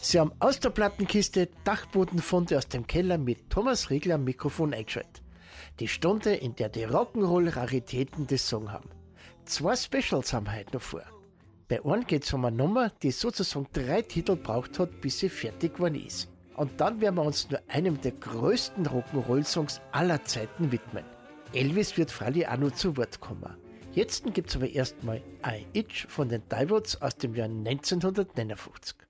Sie haben aus der Plattenkiste Dachbodenfunde aus dem Keller mit Thomas Riegler am Mikrofon eingeschaltet. Die Stunde, in der die Rock'n'Roll-Raritäten des Song haben. 2 Specials haben wir heute noch vor. Bei einem geht es um eine Nummer, die sozusagen 3 Titel braucht hat, bis sie fertig geworden ist. Und dann werden wir uns nur einem der größten Rock'n'Roll-Songs aller Zeiten widmen. Elvis wird freilich auch noch zu Wort kommen. Jetzt gibt es aber erstmal I Itch von den Daiwods aus dem Jahr 1959.